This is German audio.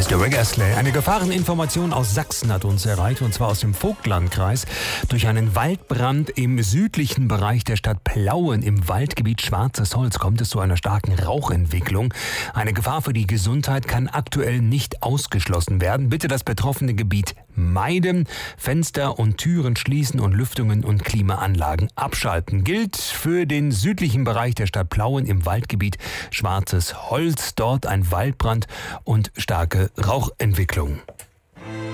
Rick Astley. Eine Gefahreninformation aus Sachsen hat uns erreicht, und zwar aus dem Vogtlandkreis. Durch einen Waldbrand im südlichen Bereich der Stadt Plauen im Waldgebiet Schwarzes Holz kommt es zu einer starken Rauchentwicklung. Eine Gefahr für die Gesundheit kann aktuell nicht ausgeschlossen werden. Bitte das betroffene Gebiet meiden, Fenster und Türen schließen und Lüftungen und Klimaanlagen abschalten. Gilt für den südlichen Bereich der Stadt Plauen im Waldgebiet Schwarzes Holz. Dort ein Waldbrand und starke Rauchentwicklung.